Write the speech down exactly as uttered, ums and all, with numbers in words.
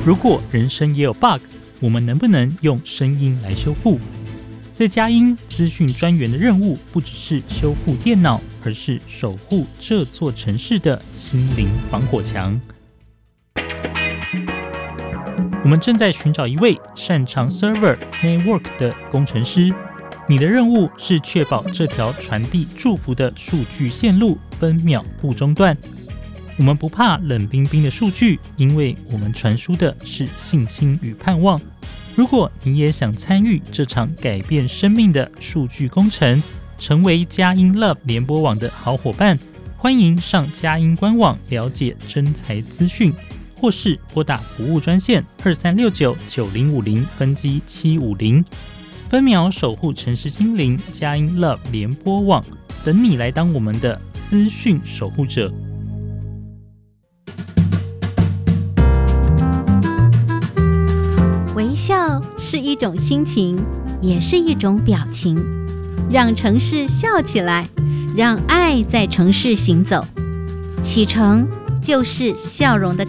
如果人生也有 bug， 我们能不能用声音来修复？在佳音资讯专员的任务不只是修复电脑，而是守护这座城市的心灵防火墙。我们正在寻找一位擅长 server network 的工程师，你的任务是确保这条传递祝福的数据线路分秒不中断。我们不怕冷冰冰的数据，因为我们传输的是信心与盼望。如果你也想参与这场改变生命的数据工程，成为佳音 Love 联播网的好伙伴，欢迎上佳音官网了解征才资讯，或是拨打服务专线二三六九九零五零分机七五零，分秒守护城市心灵，佳音 Love 联播网，等你来当我们的资讯守护者。 微笑是一种心情，也是一种表情。让城市笑起来，让爱在城市行走。启程就是笑容的